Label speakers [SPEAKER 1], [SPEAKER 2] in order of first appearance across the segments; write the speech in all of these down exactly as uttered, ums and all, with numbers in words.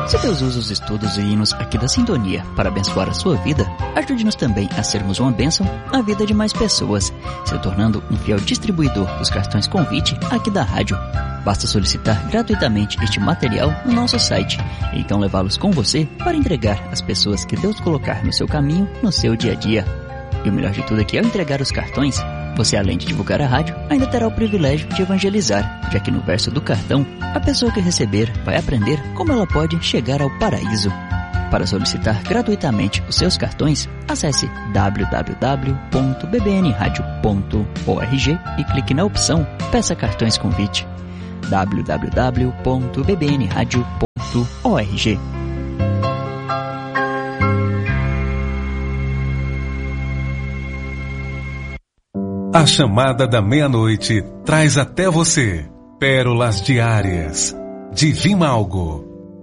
[SPEAKER 1] Se Deus usa os estudos e hinos aqui da Sintonia para abençoar a sua vida, ajude-nos também a sermos uma bênção na vida de mais pessoas, se tornando um fiel distribuidor dos cartões convite aqui da rádio. Basta solicitar gratuitamente este material no nosso site, e então levá-los com você para entregar às pessoas que Deus colocar no seu caminho, no seu dia a dia. E o melhor de tudo é que ao entregar os cartões, você, além de divulgar a rádio, ainda terá o privilégio de evangelizar, já que no verso do cartão, a pessoa que receber vai aprender como ela pode chegar ao paraíso. Para solicitar gratuitamente os seus cartões, acesse w w w ponto b b n radio ponto org e clique na opção Peça Cartões Convite. w w w ponto b b n radio ponto org.
[SPEAKER 2] A chamada da meia-noite traz até você pérolas diárias de Vimalgo.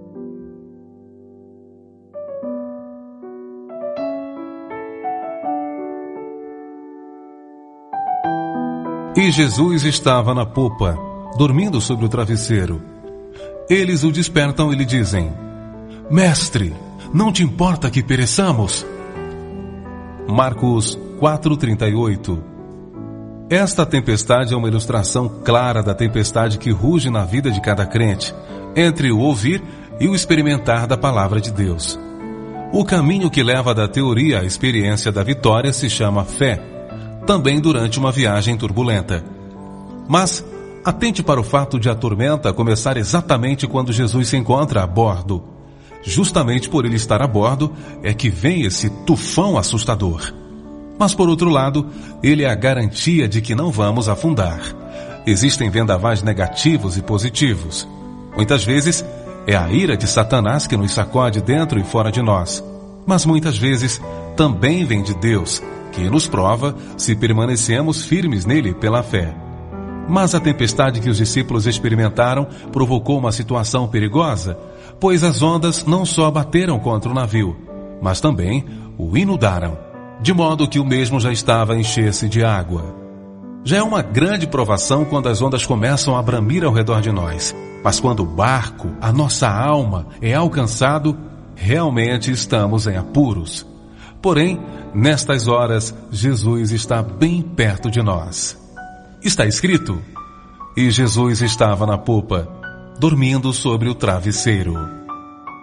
[SPEAKER 2] E Jesus estava na popa, dormindo sobre o travesseiro. Eles o despertam e lhe dizem: Mestre, não te importa que pereçamos? Marcos quatro, trinta e oito. Esta tempestade é uma ilustração clara da tempestade que ruge na vida de cada crente, entre o ouvir e o experimentar da palavra de Deus. O caminho que leva da teoria à experiência da vitória se chama fé, também durante uma viagem turbulenta. Mas atente para o fato de a tormenta começar exatamente quando Jesus se encontra a bordo. Justamente por ele estar a bordo é que vem esse tufão assustador. Mas, por outro lado, ele é a garantia de que não vamos afundar. Existem vendavais negativos e positivos. Muitas vezes, é a ira de Satanás que nos sacode dentro e fora de nós. Mas muitas vezes, também vem de Deus, que nos prova se permanecemos firmes nele pela fé. Mas a tempestade que os discípulos experimentaram provocou uma situação perigosa, pois as ondas não só bateram contra o navio, mas também o inundaram, de modo que o mesmo já estava a encher-se de água. Já é uma grande provação quando as ondas começam a bramir ao redor de nós, mas quando o barco, a nossa alma, é alcançado, realmente estamos em apuros. Porém, nestas horas, Jesus está bem perto de nós. Está escrito: E Jesus estava na popa, dormindo sobre o travesseiro.